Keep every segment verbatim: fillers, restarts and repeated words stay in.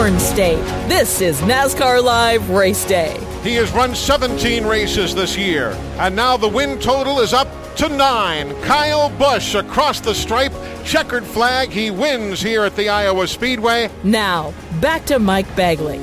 Corn State. This is NASCAR Live Race Day. He has run seventeen races this year, and now the win total is up to nine. Kyle Busch across the stripe, checkered flag. He wins here at the Iowa Speedway. Now, back to Mike Bagley.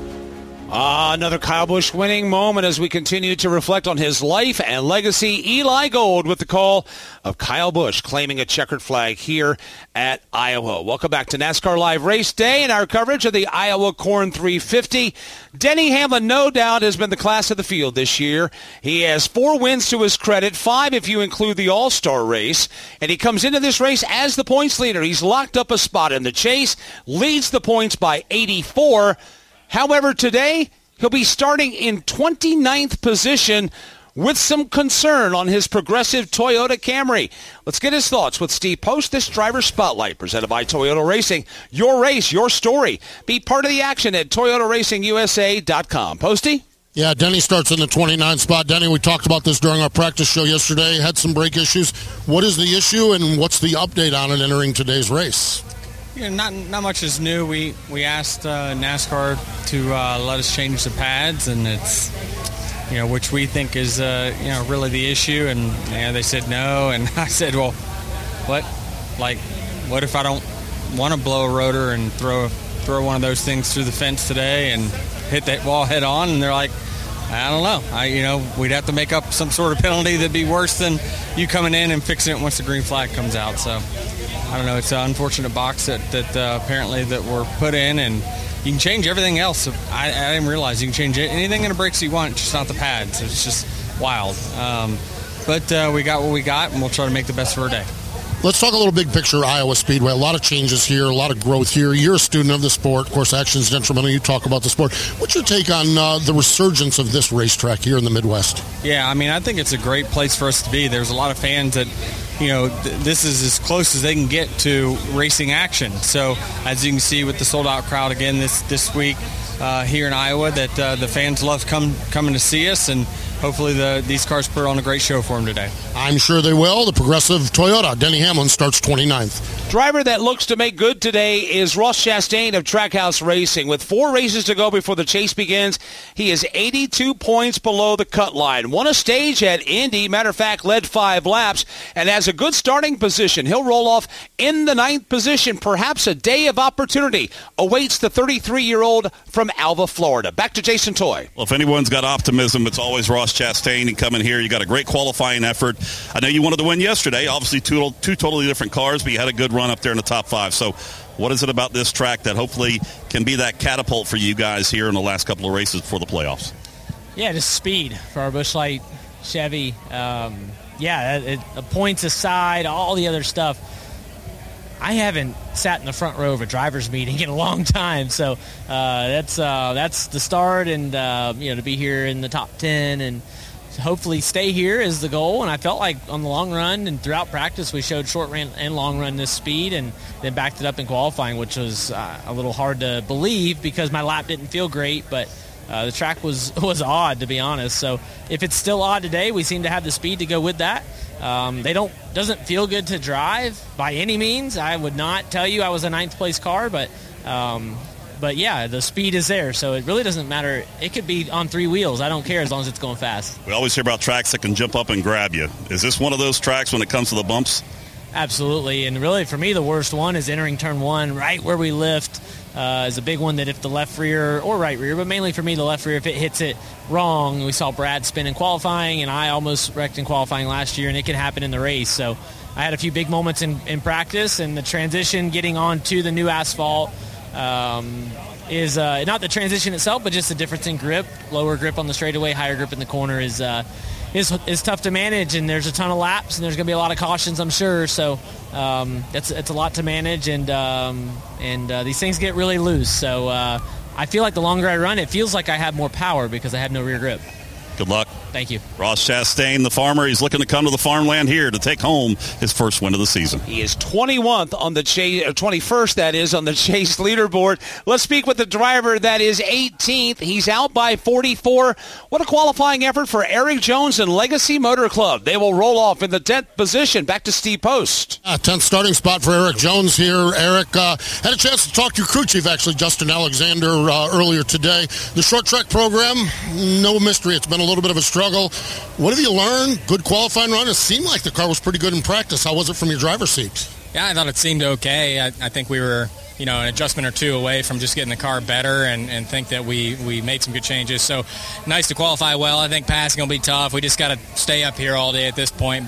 Ah, another Kyle Busch winning moment as we continue to reflect on his life and legacy. Eli Gold with the call of Kyle Busch claiming a checkered flag here at Iowa. Welcome back to NASCAR Live Race Day and our coverage of the Iowa Corn three fifty. Denny Hamlin, no doubt, has been the class of the field this year. He has four wins to his credit, five if you include the All-Star race, and he comes into this race as the points leader. He's locked up a spot in the chase, leads the points by eighty-four. However, today, he'll be starting in twenty-ninth position with some concern on his progressive Toyota Camry. Let's get his thoughts with Steve Post, this Driver Spotlight, presented by Toyota Racing. Your race, your story. Be part of the action at Toyota Racing U S A dot com. Posty? Yeah, Denny starts in the twenty-ninth spot. Denny, we talked about this during our practice show yesterday, had some brake issues. What is the issue, and what's the update on it entering today's race? Yeah, not not much is new. We we asked uh, NASCAR to uh, let us change the pads, and it's you know which we think is uh, you know really the issue. And you know, they said no, and I said, well, what like what if I don't want to blow a rotor and throw throw one of those things through the fence today and hit that wall head on? And they're like, I don't know. I you know we'd have to make up some sort of penalty that'd be worse than you coming in and fixing it once the green flag comes out. So. I don't know. It's an unfortunate box that, that uh, apparently that we're put in, and you can change everything else. I, I didn't realize you can change anything in the brakes you want, just not the pads. It's just wild. Um, but uh, we got what we got, and we'll try to make the best of our day. Let's talk a little big picture Iowa Speedway. A lot of changes here, a lot of growth here. You're a student of the sport. Of course, action's detrimental. You talk about the sport. What's your take on uh, the resurgence of this racetrack here in the Midwest? Yeah, I mean, I think it's a great place for us to be. There's a lot of fans that, you know, th- this is as close as they can get to racing action. So, as you can see with the sold-out crowd again this, this week uh, here in Iowa, that uh, the fans love come coming to see us, and hopefully the, these cars put on a great show for them today. I'm sure they will. The progressive Toyota, Denny Hamlin, starts twenty-ninth. Driver that looks to make good today is Ross Chastain of Trackhouse Racing. With four races to go before the chase begins, he is eighty-two points below the cut line. Won a stage at Indy, matter of fact, led five laps, and has a good starting position. He'll roll off in the ninth position. Perhaps a day of opportunity awaits the thirty-three-year-old from Alva, Florida. Back to Jason Toy. Well, if anyone's got optimism, it's always Ross Chastain. And coming here, you got a great qualifying effort. I know you wanted to win yesterday. Obviously, two, two totally different cars, but you had a good run up there in the top five. So what is it about this track that hopefully can be that catapult for you guys here in the last couple of races before the playoffs? Yeah, just speed for our Busch Light Chevy. Um, yeah, it, it, points aside, all the other stuff. I haven't sat in the front row of a driver's meeting in a long time, so uh, that's uh, that's the start, and uh, you know to be here in the top ten and hopefully stay here is the goal. And I felt like on the long run and throughout practice we showed short run and long run this speed, and then backed it up in qualifying, which was uh, a little hard to believe because my lap didn't feel great, but uh, the track was was odd, to be honest. So if it's still odd today, we seem to have the speed to go with that. Um, they don't doesn't feel good to drive by any means. I would not tell you I was a ninth place car, but um, but yeah, the speed is there, so it really doesn't matter. It could be on three wheels. I don't care as long as it's going fast. We always hear about tracks that can jump up and grab you. Is this one of those tracks when it comes to the bumps? Absolutely, and really for me the worst one is entering turn one, right where we lift. Uh, is a big one that if the left rear or right rear, but mainly for me the left rear, if it hits it wrong, we saw Brad spin in qualifying, and I almost wrecked in qualifying last year, and it can happen in the race. So I had a few big moments in, in practice, and the transition getting onto the new asphalt um, is uh, not the transition itself, but just the difference in grip. Lower grip on the straightaway, higher grip in the corner is uh, is is tough to manage, and there's a ton of laps, and there's going to be a lot of cautions, I'm sure. So um, it's it's a lot to manage, and um, and uh, these things get really loose. So uh, I feel like the longer I run, it feels like I have more power because I have no rear grip. Good luck. Thank you. Ross Chastain, the farmer, he's looking to come to the farmland here to take home his first win of the season. He is twenty-first on the chase, or twenty-first, that is, on the chase leaderboard. Let's speak with the driver that is eighteenth. He's out by forty-four. What a qualifying effort for Eric Jones and Legacy Motor Club. They will roll off in the tenth position. Back to Steve Post. Uh, tenth starting spot for Eric Jones here. Eric uh, had a chance to talk to your crew chief, actually, Justin Alexander, uh, earlier today. The short track program, no mystery. It's been a little bit of a struggle. What have you learned? Good qualifying run. It seemed like the car was pretty good in practice. How was it from your driver's seat? Yeah, I thought it seemed okay. I, I think we were, you know, an adjustment or two away from just getting the car better, and, and think that we, we made some good changes. So nice to qualify well. I think passing will be tough. We just got to stay up here all day at this point.